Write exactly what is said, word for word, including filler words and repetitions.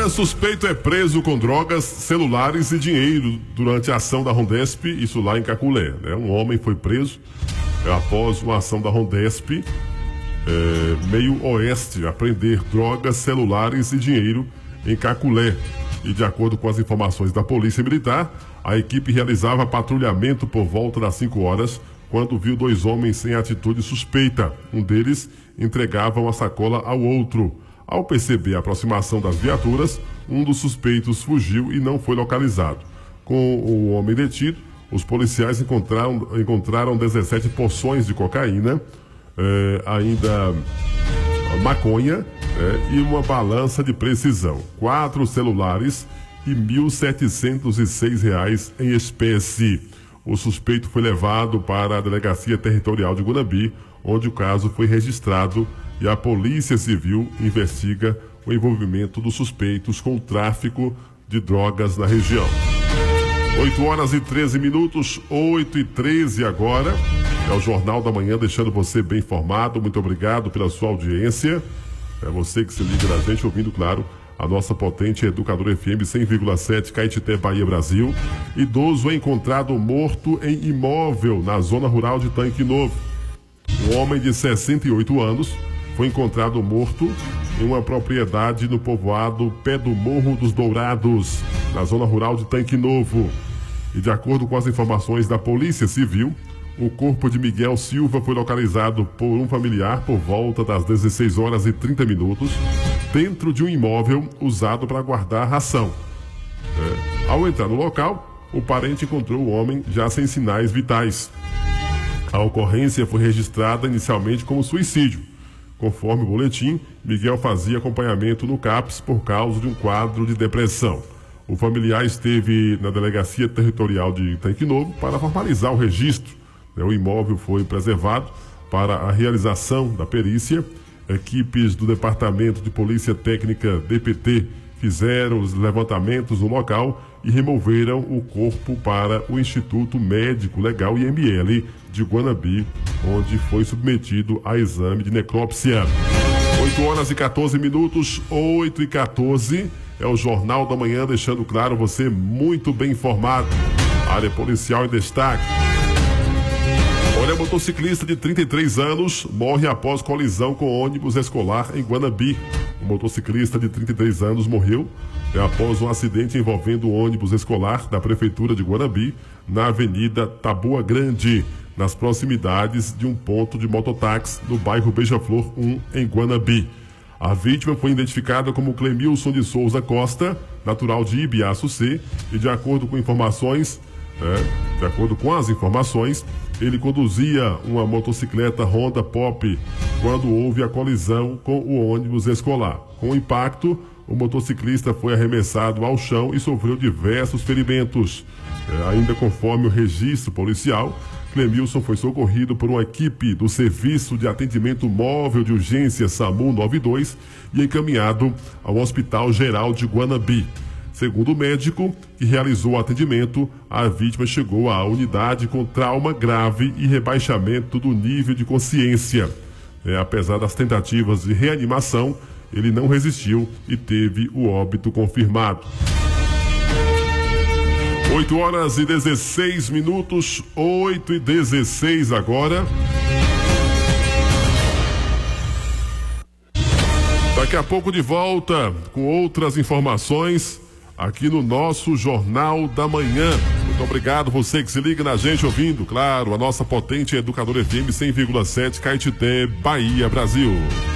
Olha, suspeito é preso com drogas, celulares e dinheiro durante a ação da Rondesp, isso lá em Caculé, né? Um homem foi preso é, após uma ação da Rondesp, é, meio oeste, apreender drogas, celulares e dinheiro em Caculé. E de acordo com as informações da Polícia Militar, a equipe realizava patrulhamento por volta das cinco horas, quando viu dois homens sem atitude suspeita. Um deles entregava uma sacola ao outro. Ao perceber a aproximação das viaturas, um dos suspeitos fugiu e não foi localizado. Com o homem detido, os policiais encontraram, encontraram dezessete porções de cocaína, eh, ainda maconha eh, e uma balança de precisão, quatro celulares e mil setecentos e seis reais em espécie. O suspeito foi levado para a Delegacia Territorial de Guanambi, onde o caso foi registrado e a Polícia Civil investiga o envolvimento dos suspeitos com o tráfico de drogas na região. oito horas e treze minutos, oito e treze agora. É o Jornal da Manhã, deixando você bem informado. Muito obrigado pela sua audiência. É você que se liga na gente, ouvindo, claro, a nossa potente Educador F M cem vírgula sete, Caetité, Bahia, Brasil. Idoso é encontrado morto em imóvel na zona rural de Tanque Novo. Um homem de sessenta e oito anos foi encontrado morto em uma propriedade no povoado Pé do Morro dos Dourados, na zona rural de Tanque Novo. E de acordo com as informações da Polícia Civil, o corpo de Miguel Silva foi localizado por um familiar por volta das dezesseis horas e trinta minutos, dentro de um imóvel usado para guardar ração. É. Ao entrar no local, o parente encontrou o homem já sem sinais vitais. A ocorrência foi registrada inicialmente como suicídio. Conforme o boletim, Miguel fazia acompanhamento no CAPS por causa de um quadro de depressão. O familiar esteve na Delegacia Territorial de Tanque Novo para formalizar o registro. O imóvel foi preservado para a realização da perícia. Equipes do Departamento de Polícia Técnica D P T fizeram os levantamentos no local e removeram o corpo para o Instituto Médico Legal I M L de Guanambi, onde foi submetido a exame de necrópsia. oito horas e quatorze minutos, oito e quatorze, é o Jornal da Manhã, deixando claro você muito bem informado. Área policial em destaque. Olha, motociclista de trinta e três anos morre após colisão com ônibus escolar em Guanambi. O motociclista de trinta e três anos morreu é, após um acidente envolvendo o ônibus escolar da Prefeitura de Guanambi, na Avenida Taboa Grande, nas proximidades de um ponto de mototáxi no bairro Beija-Flor um, em Guanambi. A vítima foi identificada como Clemilson de Souza Costa, natural de Ibiaçu C, e de acordo com informações, é, de acordo com as informações, ele conduzia uma motocicleta Honda Pop quando houve a colisão com o ônibus escolar. Com o impacto, o motociclista foi arremessado ao chão e sofreu diversos ferimentos. É, ainda conforme o registro policial, Clemilson foi socorrido por uma equipe do Serviço de Atendimento Móvel de Urgência SAMU noventa e dois e encaminhado ao Hospital Geral de Guanambi. Segundo o médico que realizou o atendimento, a vítima chegou à unidade com trauma grave e rebaixamento do nível de consciência. É, apesar das tentativas de reanimação, ele não resistiu e teve o óbito confirmado. oito horas e dezesseis minutos, oito e dezesseis agora. Daqui a pouco de volta com outras informações aqui no nosso Jornal da Manhã. Muito obrigado você que se liga na gente ouvindo, claro, a nossa potente Educador F M cem vírgula sete, Caetité, Bahia, Brasil.